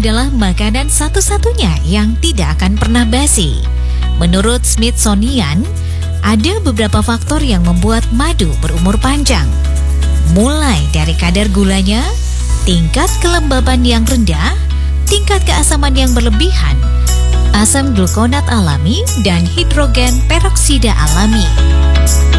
adalah makanan satu-satunya yang tidak akan pernah basi. Menurut Smithsonian, ada beberapa faktor yang membuat madu berumur panjang. Mulai dari kadar gulanya, tingkat kelembaban yang rendah, tingkat keasaman yang berlebihan, asam glukonat alami, dan hidrogen peroksida alami.